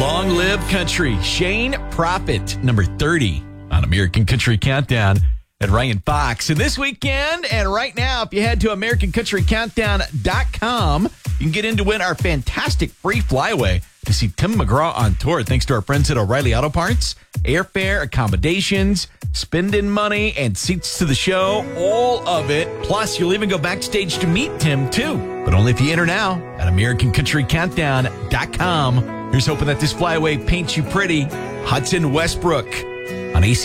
Long Live Country. Shane Prophet, number 30 on American Country Countdown at Ryan Fox. And this weekend and right now, if you head to AmericanCountryCountdown.com, you can get in to win our fantastic free flyaway to see Tim McGraw on tour, thanks to our friends at O'Reilly Auto Parts. Airfare, accommodations, spending money, and seats to the show, all of it. Plus, you'll even go backstage to meet Tim, too. But only if you enter now at AmericanCountryCountdown.com. Here's hoping that this flyaway paints you pretty. Hudson Westbrook on AC.